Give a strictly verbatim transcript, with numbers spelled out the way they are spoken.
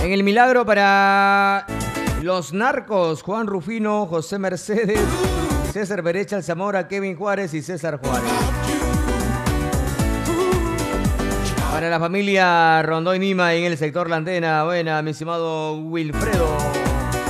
En el milagro para los narcos, Juan Rufino, José Mercedes, César Berecha Zamora, Kevin Juárez y César Juárez. Para la familia Rondón Nima en el sector La Antena, buena, mi estimado Wilfredo.